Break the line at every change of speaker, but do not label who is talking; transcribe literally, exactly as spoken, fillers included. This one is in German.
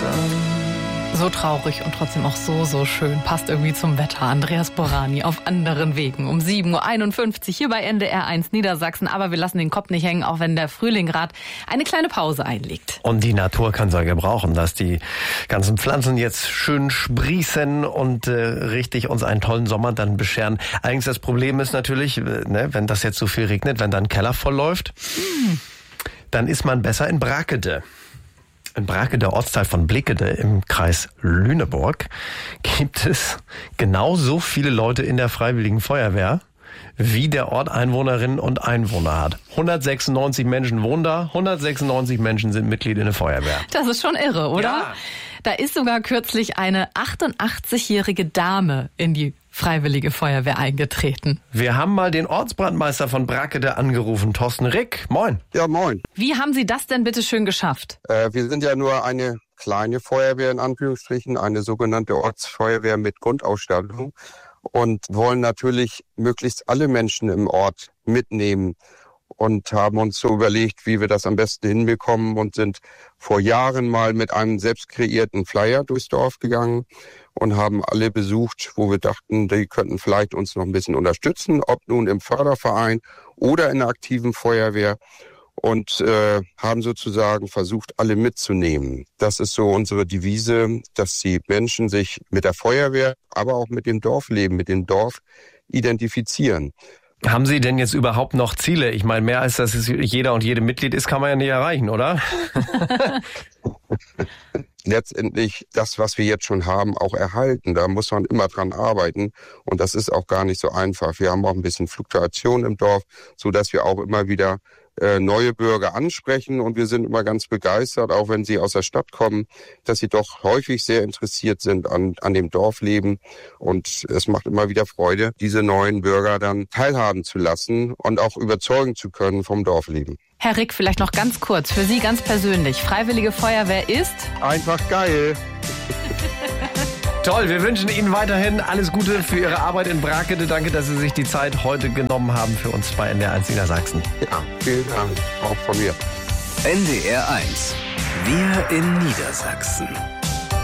So traurig und trotzdem auch so, so schön. Passt irgendwie zum Wetter. Andreas Borani auf anderen Wegen. Um sieben Uhr einundfünfzig hier bei N D R eins Niedersachsen. Aber wir lassen den Kopf nicht hängen, auch wenn der Frühling gerade eine kleine Pause einlegt.
Und die Natur kann es ja gebrauchen, dass die ganzen Pflanzen jetzt schön sprießen und äh, richtig uns einen tollen Sommer dann bescheren. Allerdings das Problem ist natürlich, ne, wenn das jetzt so viel regnet, wenn dann ein Keller voll läuft, hm. dann ist man besser in Brakede. In Brakede, Ortsteil von Bleckede im Kreis Lüneburg, gibt es genauso viele Leute in der Freiwilligen Feuerwehr, wie der Ort Einwohnerinnen und Einwohner hat. hundertsechsundneunzig Menschen wohnen da, hundertsechsundneunzig Menschen sind Mitglied in der Feuerwehr.
Das ist schon irre, oder?
Ja.
Da ist sogar kürzlich eine achtundachtzigjährige Dame in die Freiwillige Feuerwehr eingetreten.
Wir haben mal den Ortsbrandmeister von Brakede angerufen, Thorsten Rick. Moin.
Ja, moin.
Wie haben Sie das denn bitte schön geschafft?
Äh, wir sind ja nur eine kleine Feuerwehr in Anführungsstrichen, eine sogenannte Ortsfeuerwehr mit Grundausstattung und wollen natürlich möglichst alle Menschen im Ort mitnehmen und haben uns so überlegt, wie wir das am besten hinbekommen und sind vor Jahren mal mit einem selbst kreierten Flyer durchs Dorf gegangen und haben alle besucht, wo wir dachten, die könnten vielleicht uns noch ein bisschen unterstützen, ob nun im Förderverein oder in der aktiven Feuerwehr und äh, haben sozusagen versucht, alle mitzunehmen. Das ist so unsere Devise, dass die Menschen sich mit der Feuerwehr, aber auch mit dem Dorfleben, mit dem Dorf identifizieren.
Haben Sie denn jetzt überhaupt noch Ziele? Ich meine, mehr als das jeder und jede Mitglied ist, kann man ja nicht erreichen, oder?
Letztendlich das, was wir jetzt schon haben, auch erhalten. Da muss man immer dran arbeiten und das ist auch gar nicht so einfach. Wir haben auch ein bisschen Fluktuation im Dorf, so dass wir auch immer wieder äh, neue Bürger ansprechen und wir sind immer ganz begeistert, auch wenn sie aus der Stadt kommen, dass sie doch häufig sehr interessiert sind an, an dem Dorfleben und es macht immer wieder Freude, diese neuen Bürger dann teilhaben zu lassen und auch überzeugen zu können vom Dorfleben.
Herr Rick, vielleicht noch ganz kurz, für Sie ganz persönlich. Freiwillige Feuerwehr ist?
Einfach geil.
Toll, wir wünschen Ihnen weiterhin alles Gute für Ihre Arbeit in Brakede. Danke, dass Sie sich die Zeit heute genommen haben für uns bei N D R eins Niedersachsen.
Ja, vielen Dank, auch von mir.
N D R eins. Wir in Niedersachsen.